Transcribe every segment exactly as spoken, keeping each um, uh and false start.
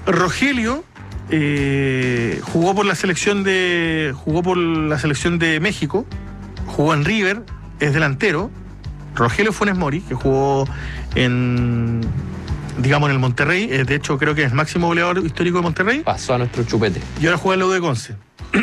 Rogelio eh, jugó por la selección de jugó por la selección de México, jugó en River, es delantero. Rogelio Funes Mori, que jugó en, digamos, en el Monterrey, eh, de hecho creo que es el máximo goleador histórico de Monterrey. Pasó a nuestro chupete. Y ahora juega en la U de Conce.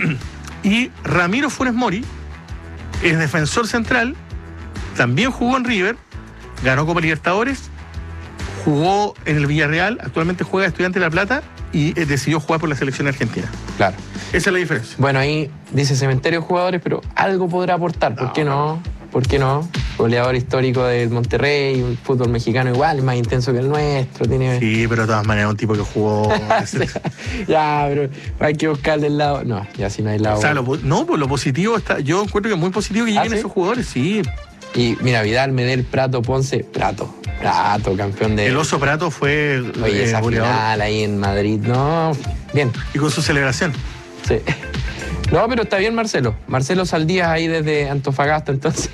Y Ramiro Funes Mori es defensor central, también jugó en River, ganó Copa Libertadores, jugó en el Villarreal, actualmente juega de Estudiantes de La Plata y eh, decidió jugar por la selección argentina. Claro. Esa es la diferencia. Bueno, ahí dice cementerio de jugadores, pero algo podrá aportar. ¿Por No, qué no? ¿Por qué no? Goleador histórico del Monterrey, un fútbol mexicano igual, más intenso que el nuestro. Tiene... Sí, pero de todas maneras un tipo que jugó... Ya, pero hay que buscarle el lado... No, ya si no hay lado... O sea, lo, no, pues lo positivo está... Yo encuentro que es muy positivo que lleguen ¿Ah, sí? esos jugadores, sí. Y mira, Vidal, Medel, Prato, Ponce, Prato. Prato, campeón de... El Oso Prato fue... Oye, eh, esa goleador. final ahí en Madrid, no... Bien. Y con su celebración. Sí. No, pero está bien Marcelo. Marcelo Saldías ahí desde Antofagasta, entonces.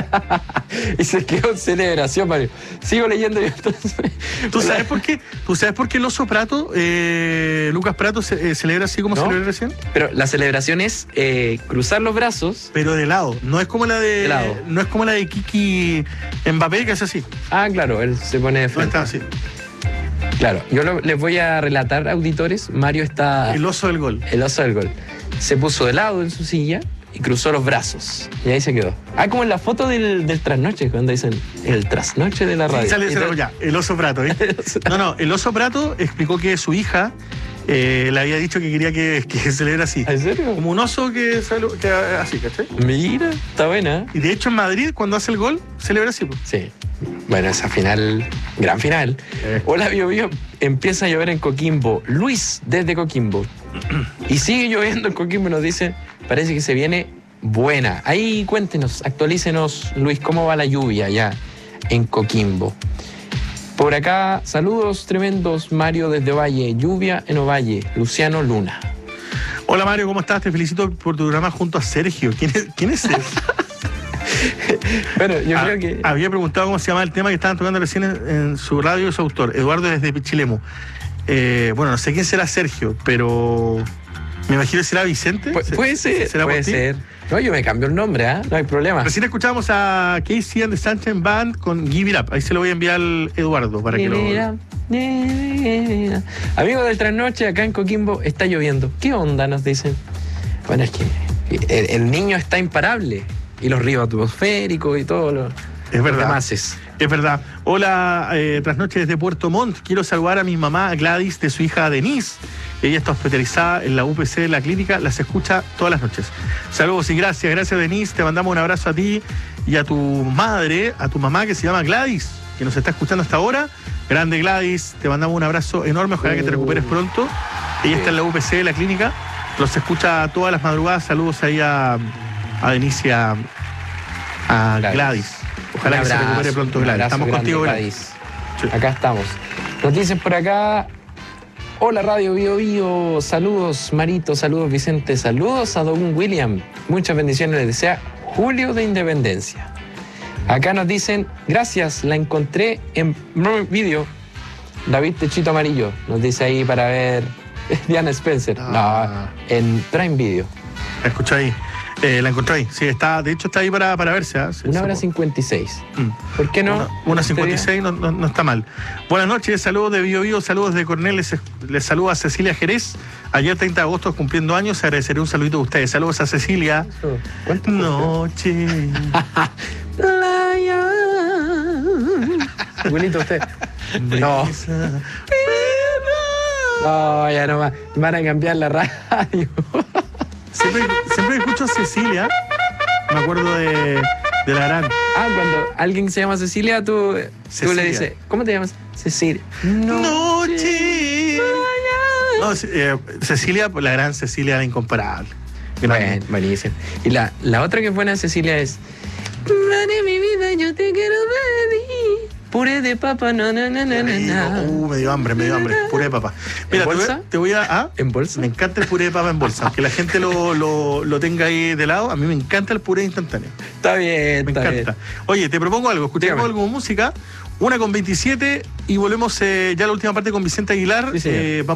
Y se quedó en celebración, Mario. Sigo leyendo yo entonces. ¿Tú sabes por qué? ¿Tú sabes por qué el Oso Prato, eh, Lucas Prato, se, eh, celebra así como ¿No? celebra recién? Pero la celebración es eh, cruzar los brazos. Pero de lado. No es como la de. De lado. No es como la de Kiki Mbappé, que es así. Ah, claro, él se pone de No frente. está así. Claro, yo lo- les voy a relatar, auditores. Mario está... El oso del gol. El oso del gol. Se puso de lado en su silla y cruzó los brazos. Y ahí se quedó. Ah, como en la foto del, del trasnoche, cuando dicen el trasnoche de la radio. Sí, sale Y ese todo- ya. El Oso Prato, ¿eh? No, no. El Oso Prato explicó que su hija eh, le había dicho que quería que, que se celebre así. ¿En serio? Como un oso que, sale, que así, ¿cachai? Mira, está buena. Y de hecho en Madrid, cuando hace el gol, celebra así. Pues. Sí. Bueno, esa final, gran final. Eh. Hola, Bio Bio. Empieza a llover en Coquimbo. Luis, desde Coquimbo. Y sigue lloviendo en Coquimbo, nos dicen, parece que se viene buena. Ahí cuéntenos, actualícenos, Luis, cómo va la lluvia allá en Coquimbo. Por acá, saludos tremendos, Mario desde Ovalle. Lluvia en Ovalle, Luciano Luna. Hola Mario, ¿cómo estás? Te felicito por tu programa junto a Sergio. ¿Quién es, quién es ese? Bueno, yo Ah, creo que... Había preguntado cómo se llama el tema que estaban tocando recién en, en su radio, su autor, Eduardo desde Pichilemu. Eh, bueno, no sé quién será Sergio, pero me imagino que será Vicente. Pu- puede ser, ¿Será puede por ti? ser. No, yo me cambio el nombre, ¿ah? No hay problema. Recién escuchamos a Casey and the Sunshine Band con Give It Up. Ahí se lo voy a enviar al Eduardo para que lo... Amigos del trasnoche, acá en Coquimbo está lloviendo. ¿Qué onda? Nos dicen. Bueno, es que el, el niño está imparable. Y los ríos atmosféricos y todo lo, Es verdad. los demás es. Es verdad. Hola, eh, trasnoche desde Puerto Montt. Quiero saludar a mi mamá Gladys de su hija Denise. Ella está hospitalizada en la U P C de la clínica. Las escucha todas las noches. Saludos y gracias. Gracias, Denise. Te mandamos un abrazo a ti y a tu madre, a tu mamá que se llama Gladys, que nos está escuchando hasta ahora. Grande Gladys. Te mandamos un abrazo enorme. Ojalá que te recuperes pronto. Ella está en la U P C de la clínica. Los escucha todas las madrugadas. Saludos ahí a, a Denise y a, a Gladys. Gladys. Ojalá Un que se abrazo, recupere pronto, un Gladys. abrazo Estamos grande, contigo, Gladys. Gladys. Acá estamos. Nos dicen por acá. Hola Radio Bio Bio, saludos Marito, saludos Vicente, saludos a Don William. Muchas bendiciones les desea Julio de Independencia. Acá nos dicen, gracias, la encontré en vídeo. David Techito Amarillo, nos dice ahí para ver Diana Spencer. Ah. No, en Prime Video. La escuché ahí. Eh, la encontré ahí. Sí, está, de hecho está ahí para, para verse. ¿eh? Se- Una se hora puede. cincuenta y seis. Mm. ¿Por qué no? Una, una Este cincuenta y día. seis no, no, no está mal. Buenas noches, saludos de Bio Bio, saludos de Cornell, les, les saluda Cecilia Jerez. Ayer treinta de agosto cumpliendo años, agradeceré un saludito de ustedes. Saludos a Cecilia. ¿Cuánto? Noche. Playa. Abuelito, usted. No. brisa. No, ya no va. Van a cambiar la radio. Siempre, siempre escucho a Cecilia. Me acuerdo de, de la gran. Ah, cuando alguien se llama Cecilia, tú, tú Cecilia. le dices, ¿cómo te llamas? Cecilia. Noche. No, eh, Cecilia, la gran Cecilia, la incomparable. Bueno, buenísimo. Y la, la otra que es buena de Cecilia es Madre mi vida, yo te quiero pedir puré de papa, no, no, no, no, no, no. Uh, me dio hambre, me dio hambre. Puré de papa. Mira, ¿En te voy, bolsa? a- te voy a. ¿ah? ¿En bolsa? Me encanta el puré de papa en bolsa. Aunque la gente lo, lo, lo tenga ahí de lado, a mí me encanta el puré instantáneo. Está bien, Me está encanta. bien. Oye, te propongo algo. Escuchemos Dígame. algo con música. Una con veintisiete y volvemos eh, ya a la última parte con Vicente Aguilar. Sí, señor. Eh,